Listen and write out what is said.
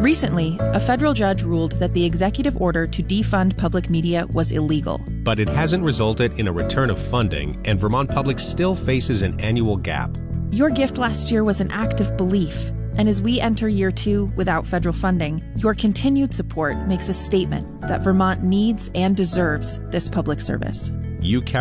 Recently, a federal judge ruled that the executive order to defund public media was illegal. But it hasn't resulted in a return of funding, and Vermont Public still faces an annual gap. Your gift last year was an act of belief, and as we enter year 2 without federal funding, your continued support makes a statement that Vermont needs and deserves this public service. You